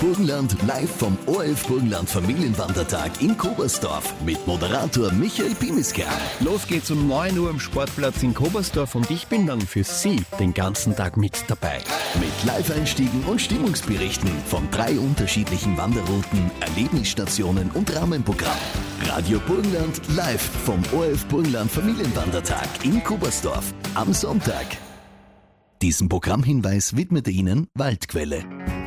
Burgenland live vom ORF Burgenland Familienwandertag in Kobersdorf mit Moderator Michael Pimisker. Los geht's um 9 Uhr am Sportplatz in Kobersdorf und ich bin dann für Sie den ganzen Tag mit dabei. Mit Live-Einstiegen und Stimmungsberichten von 3 unterschiedlichen Wanderrouten, Erlebnisstationen und Rahmenprogramm. Radio Burgenland live vom ORF Burgenland Familienwandertag in Kobersdorf am Sonntag. Diesen Programmhinweis widmete Ihnen Waldquelle.